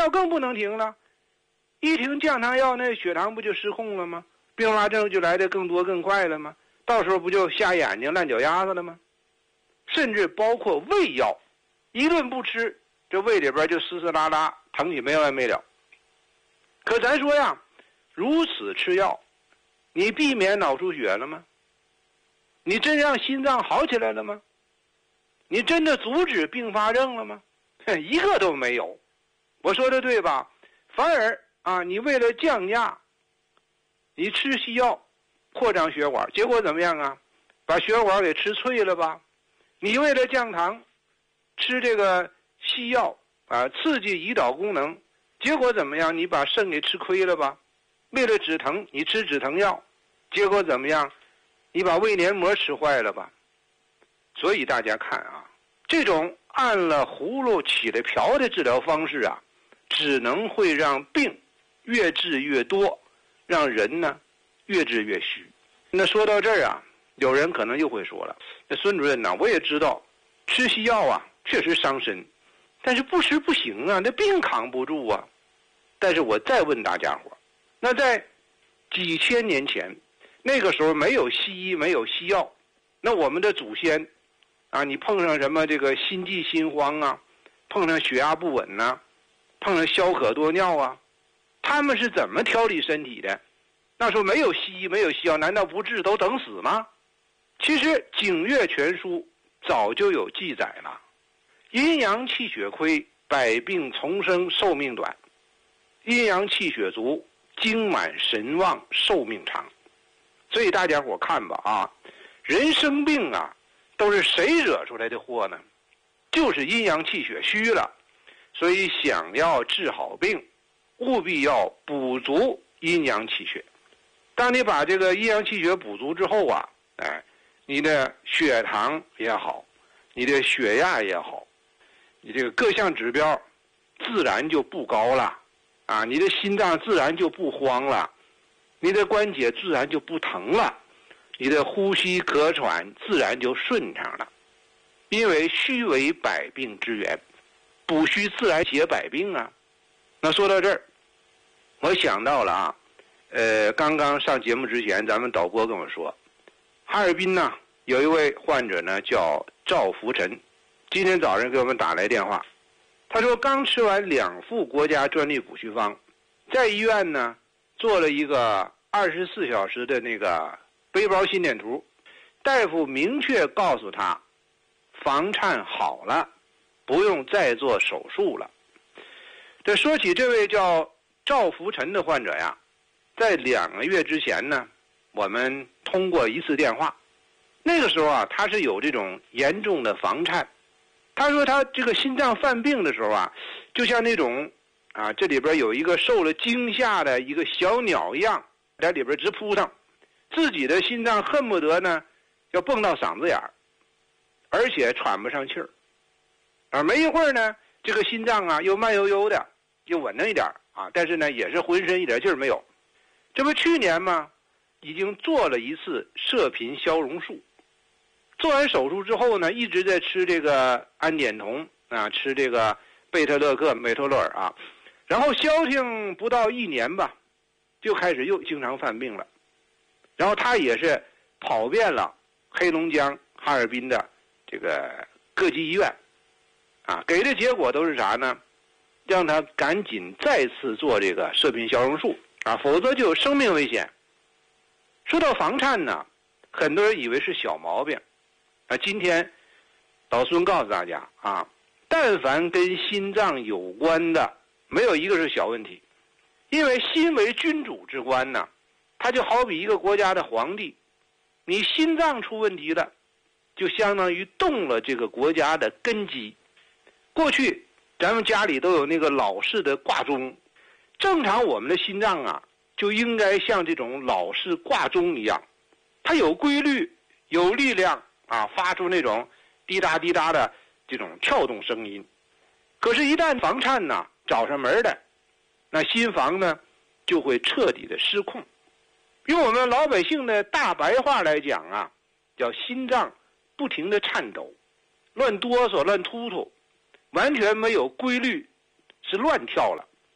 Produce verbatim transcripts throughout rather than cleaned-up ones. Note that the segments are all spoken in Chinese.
药更不能停了，一停降糖药，那血糖不就失控了吗？并发症就来得更多更快了吗？到时候不就瞎眼睛烂脚丫子了吗？甚至包括胃药，一顿不吃，这胃里边就嘶嘶拉拉，疼起没完没了。可咱说呀，如此吃药，你避免脑出血了吗？你真让心脏好起来了吗？你真的阻止并发症了吗？一个都没有。我说的对吧？反而啊，你为了降压，你吃西药扩张血管，结果怎么样啊？把血管给吃脆了吧？你为了降糖，吃这个西药啊，刺激胰岛功能，结果怎么样？你把肾给吃亏了吧？为了止疼，你吃止疼药，结果怎么样？你把胃黏膜吃坏了吧？所以大家看啊，这种按了葫芦起了瓢的治疗方式啊，只能会让病越治越多，让人呢越治越虚。那说到这儿啊，有人可能又会说了，那孙主任呢，我也知道吃西药啊确实伤身，但是不吃不行啊，那病扛不住啊。但是我再问大家伙，那在几千年前，那个时候没有西医，没有西药，那我们的祖先啊，你碰上什么这个心悸心慌啊，碰上血压不稳呐、啊，碰上消渴多尿啊，他们是怎么调理身体的？那时候没有西医，没有西药，难道不治都等死吗？其实《景岳全书》早就有记载了，阴阳气血亏，百病丛生，寿命短；阴阳气血足，精满神旺，寿命长。所以大家伙看吧啊，人生病啊，都是谁惹出来的祸呢？就是阴阳气血虚了。所以想要治好病，务必要补足阴阳气血。当你把这个阴阳气血补足之后啊，哎，你的血糖也好，你的血压也好，你这个各项指标自然就不高了啊，你的心脏自然就不慌了，你的关节自然就不疼了，你的呼吸咳喘自然就顺畅了。因为虚为百病之源，补虚自然解百病啊。那说到这儿，我想到了啊，呃，刚刚上节目之前，咱们导播跟我说，哈尔滨呢有一位患者呢叫赵福臣，今天早上给我们打来电话，他说刚吃完两副国家专利补虚方，在医院呢做了一个二十四小时的那个背包心电图，大夫明确告诉他，房颤好了，不用再做手术了。这说起这位叫赵福臣的患者呀，在两个月之前呢，我们通过一次电话，那个时候啊，他是有这种严重的房颤。他说他这个心脏犯病的时候啊，就像那种啊，这里边有一个受了惊吓的一个小鸟一样，在里边直扑腾，自己的心脏恨不得呢要蹦到嗓子眼儿，而且喘不上气儿。而没一会儿呢，这个心脏啊又慢悠悠的，又稳当一点啊，但是呢也是浑身一点劲儿没有。这不去年嘛，已经做了一次射频消融术。做完手术之后呢，一直在吃这个氨碘酮啊，吃这个贝特勒克美托洛尔啊，然后消停不到一年吧，就开始又经常犯病了。然后他也是跑遍了黑龙江、哈尔滨的这个各级医院，啊，给的结果都是啥呢？让他赶紧再次做这个射频消融术啊，否则就有生命危险。说到房颤呢，很多人以为是小毛病。啊，今天老孙告诉大家啊，但凡跟心脏有关的，没有一个是小问题。因为心为君主之官呢，它就好比一个国家的皇帝，你心脏出问题了，就相当于动了这个国家的根基。过去咱们家里都有那个老式的挂钟，正常我们的心脏啊，就应该像这种老式挂钟一样，它有规律，有力量啊，发出那种滴答滴答的这种跳动声音。可是一旦房颤呢找上门的，那心房呢就会彻底的失控。用我们老百姓的大白话来讲啊，叫心脏不停的颤抖，乱哆嗦乱突突，完全没有规律，是乱跳了。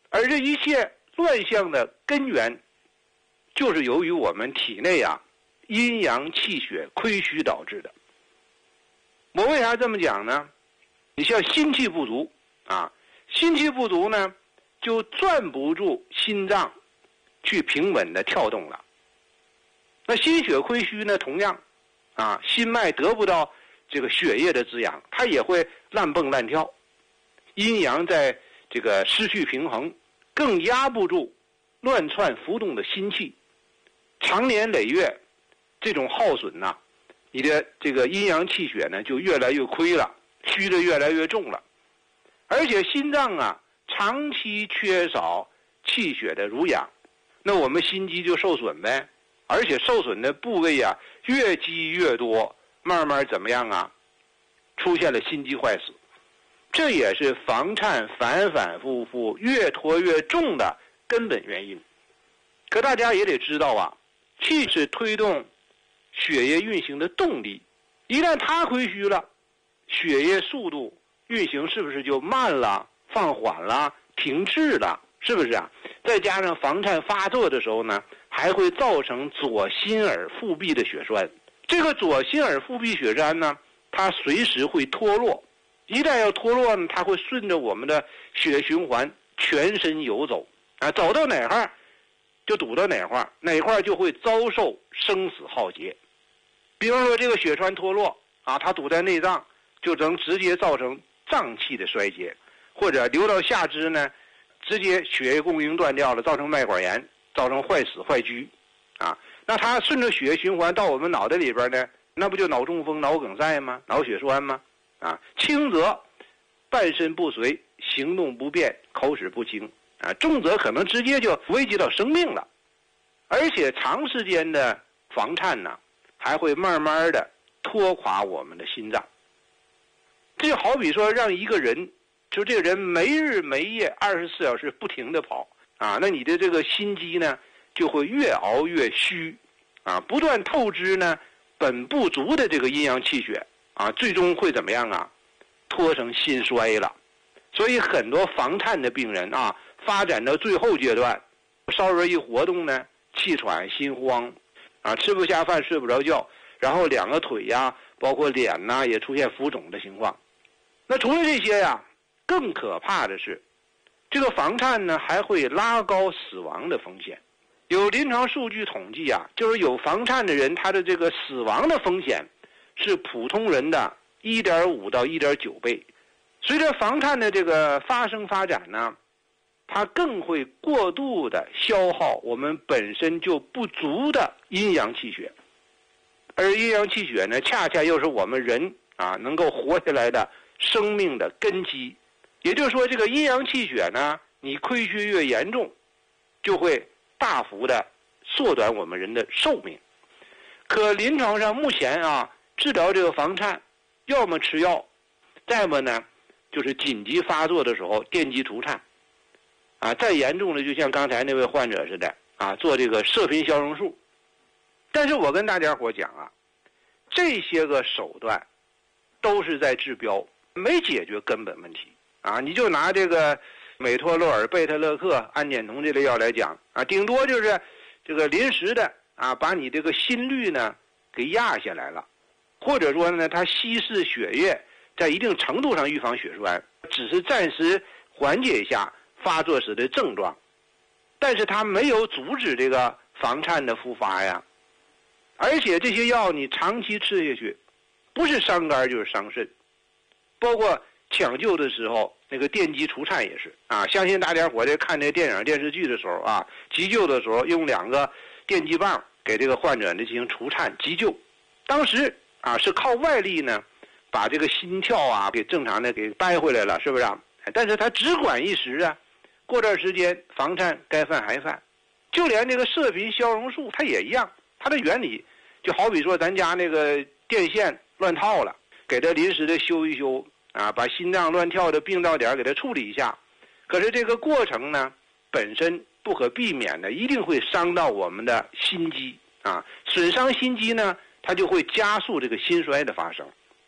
而这一切乱象的根源，就是由于我们体内啊阴阳气血亏虚导致的。我为啥这么讲呢？你像心气不足啊，心气不足呢，就攥不住心脏去平稳的跳动了。那心血亏虚呢，同样啊，心脉得不到这个血液的滋养，它也会乱蹦乱跳，阴阳在这个失去平衡，更压不住乱窜浮动的心气，长年累月这种耗损呐、啊，你的这个阴阳气血呢就越来越亏了，虚的越来越重了，而且心脏啊长期缺少气血的濡养，那我们心肌就受损呗，而且受损的部位啊越积越多，慢慢怎么样啊？出现了心肌坏死，这也是房颤反反复复越拖越重的根本原因。可大家也得知道啊，气是推动血液运行的动力，一旦它亏虚了，血液速度运行是不是就慢了、放缓了、停滞了？是不是啊？再加上房颤发作的时候呢，还会造成左心耳腹壁的血栓。这个左心耳腹壁血栓呢，它随时会脱落，一旦要脱落呢，它会顺着我们的血液循环全身游走啊，走到哪块就堵到哪块，哪块就会遭受生死浩劫。比方说这个血栓脱落啊，它堵在内脏，就能直接造成脏器的衰竭，或者流到下肢呢，直接血液供应断掉了，造成脉管炎，造成坏死坏疽啊。那它顺着血液循环到我们脑袋里边呢，那不就脑中风、脑梗塞吗？脑血栓吗？啊，轻则半身不遂，行动不便，口齿不清啊，重则可能直接就危及到生命了。而且长时间的房颤呢，还会慢慢的拖垮我们的心脏。这就好比说让一个人，就这个人没日没夜二十四小时不停的跑啊，那你的这个心肌呢就会越熬越虚啊，不断透支呢本不足的这个阴阳气血啊，最终会怎么样啊？拖成心衰了。所以很多房颤的病人啊，发展到最后阶段，稍微一活动呢，气喘心慌啊，吃不下饭睡不着觉，然后两个腿呀、啊、包括脸呐、啊、也出现浮肿的情况。那除了这些呀、啊，更可怕的是这个房颤呢还会拉高死亡的风险。有临床数据统计啊，就是有房颤的人，他的这个死亡的风险是普通人的 一点五 到 一点九 倍。随着房颤的这个发生发展呢，它更会过度的消耗我们本身就不足的阴阳气血，而阴阳气血呢，恰恰又是我们人啊能够活下来的生命的根基。也就是说，这个阴阳气血呢，你亏虚越严重，就会大幅的缩短我们人的寿命。可临床上目前啊，治疗这个房颤，要么吃药，再么呢就是紧急发作的时候电击除颤，啊，再严重的就像刚才那位患者似的啊，做这个射频消融术。但是我跟大家伙讲啊，这些个手段都是在治标，没解决根本问题啊。你就拿这个美托洛尔、贝特勒克、氨碱酮这类药来讲啊，顶多就是这个临时的啊，把你这个心率呢给压下来了，或者说呢，它稀释血液，在一定程度上预防血栓，只是暂时缓解一下发作时的症状，但是它没有阻止这个房颤的复发呀。而且这些药你长期吃下去，不是伤肝就是伤肾。包括抢救的时候，那个电击除颤也是啊。相信大家伙在看这电影电视剧的时候啊，急救的时候用两个电击棒给这个患者呢进行除颤急救。当时啊是靠外力呢把这个心跳啊给正常的给掰回来了，是不是啊？但是它只管一时啊，过段时间房颤该犯还犯。就连这个射频消融术它也一样，它的原理就好比说咱家那个电线乱套了，给它临时的修一修啊，把心脏乱跳的病灶点给它处理一下。可是这个过程呢本身不可避免的一定会伤到我们的心肌啊，损伤心肌呢，它就会加速这个心衰的发生。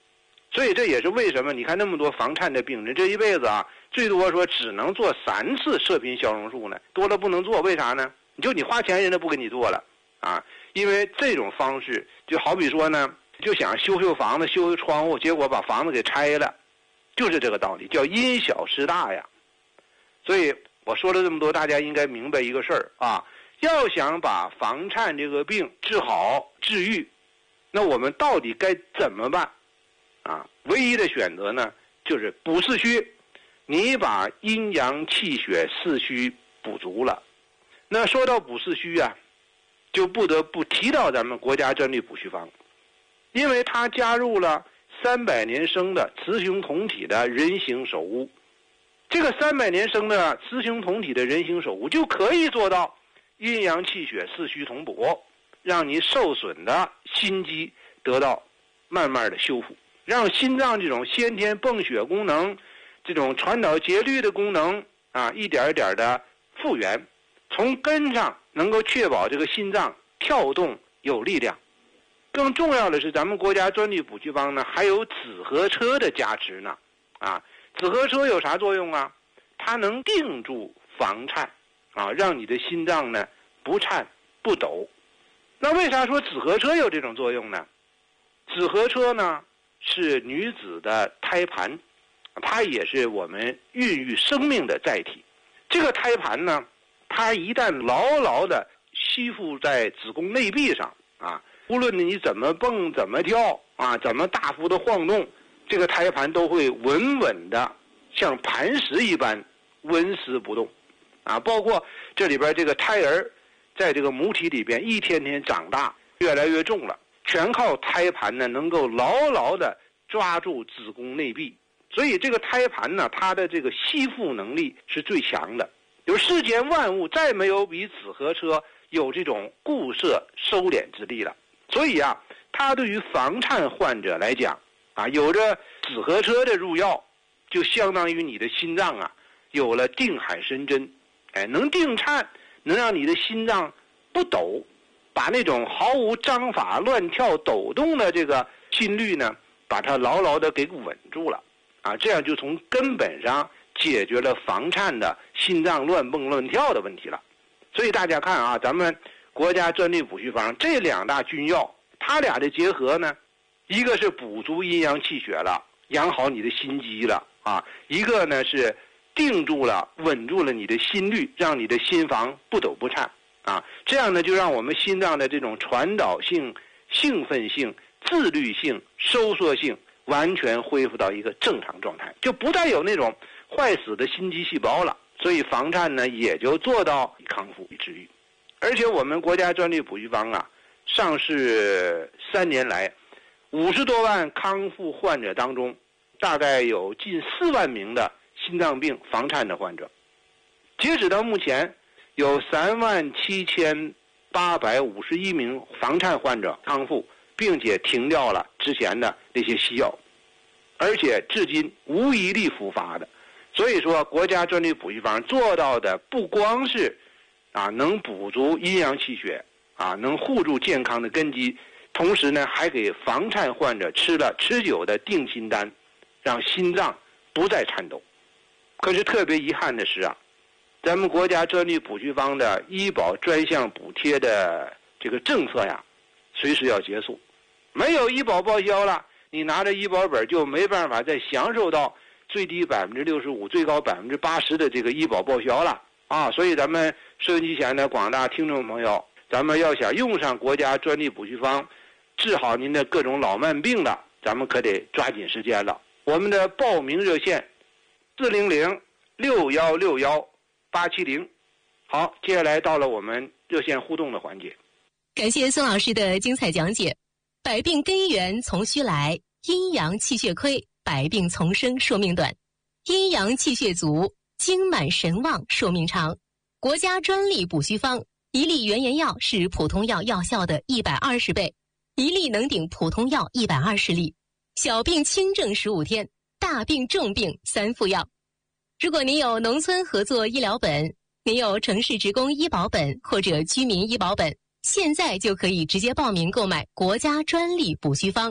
所以这也是为什么你看那么多房颤的病人，这一辈子啊，最多说只能做三次射频消融术呢，多了不能做，为啥呢？就你花钱人家不给你做了啊，因为这种方式就好比说呢，就想修修房子、修修窗户，结果把房子给拆了，就是这个道理，叫因小失大呀。所以我说了这么多，大家应该明白一个事儿啊，要想把房颤这个病治好、治愈，那我们到底该怎么办？啊，唯一的选择呢，就是补四虚。你把阴阳气血四虚补足了，那说到补四虚啊，就不得不提到咱们国家专利补虚方，因为它加入了三百年生的雌雄同体的人形首乌。这个三百年生的雌雄同体的人形首乌就可以做到阴阳气血四虚同补，让你受损的心肌得到慢慢的修复，让心脏这种先天泵血功能、这种传导节律的功能啊，一点一点的复原，从根上能够确保这个心脏跳动有力量。更重要的是，咱们国家专利补虚方呢，还有紫河车的加持呢。啊，紫河车有啥作用啊？它能定住房颤，啊，让你的心脏呢不颤不抖。那为啥说紫河车有这种作用呢？紫河车呢是女子的胎盘，它也是我们孕育生命的载体。这个胎盘呢，它一旦牢牢的吸附在子宫内壁上啊，无论你怎么蹦怎么跳啊，怎么大幅的晃动，这个胎盘都会稳稳的像磐石一般纹丝不动啊。包括这里边这个胎儿在这个母体里边一天天长大，越来越重了，全靠胎盘呢能够牢牢的抓住子宫内壁。所以这个胎盘呢，它的这个吸附能力是最强的。有世间万物再没有比紫河车有这种固摄收敛之力了。所以啊，它对于房颤患者来讲啊，有着紫河车的入药，就相当于你的心脏啊有了定海神针，哎，能定颤，能让你的心脏不抖，把那种毫无章法、乱跳、抖动的这个心率呢，把它牢牢的给稳住了啊，这样就从根本上解决了房颤的心脏乱蹦乱跳的问题了。所以大家看啊，咱们国家专利补虚方这两大君药，它俩的结合呢，一个是补足阴阳气血了，养好你的心肌了啊，一个呢是定住了、稳住了你的心率，让你的心房不抖不颤啊。这样呢，就让我们心脏的这种传导性、兴奋性、自律性、收缩性完全恢复到一个正常状态，就不再有那种坏死的心肌细胞了。所以房颤呢也就做到康复与治愈。而且我们国家专利补虚方啊，上市三年来，五十多万康复患者当中，大概有近四万名的心脏病房颤的患者。截止到目前，有三万七千八百五十一名房颤患者康复，并且停掉了之前的那些西药，而且至今无一例复发的。所以说，国家专利补虚方做到的不光是啊能补足阴阳气血啊，能护住健康的根基，同时呢还给房颤患者吃了持久的定心丹，让心脏不再颤抖。可是特别遗憾的是啊，咱们国家专利补虚方的医保专项补贴的这个政策呀，随时要结束。没有医保报销了，你拿着医保本就没办法再享受到最低百分之六十五、最高百分之八十的这个医保报销了啊！所以咱们收音机前的广大听众朋友，咱们要想用上国家专利补虚方，治好您的各种老慢病的，咱们可得抓紧时间了。我们的报名热线四零零六幺六幺八七零。好，接下来到了我们热线互动的环节。 感谢孙老师的精彩讲解。百病根源从虚来，阴阳气血亏，百病丛生，寿命短；阴阳气血足，精满神旺，寿命长。国家专利补虚方，一粒原研药是普通药药效的一百二十倍，一粒能顶普通药一百二十粒。小病轻症十五天，大病重病三副药。如果您有农村合作医疗本，您有城市职工医保本或者居民医保本，现在就可以直接报名购买国家专利补虚方。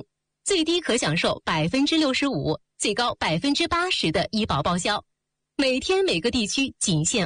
最低可享受百分之六十五，最高百分之八十的医保报销。每天每个地区仅限